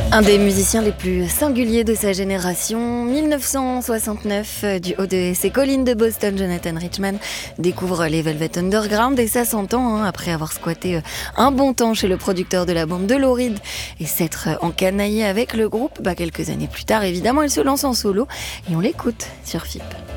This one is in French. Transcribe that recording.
Un des musiciens les plus singuliers de sa génération, 1969, du haut de ses collines de Boston, Jonathan Richman découvre les Velvet Underground et ça s'entend après avoir squatté un bon temps chez le producteur de la bande de Lou Reed et s'être encanaillé avec le groupe. Quelques années plus tard, évidemment, il se lance en solo et on l'écoute sur FIP.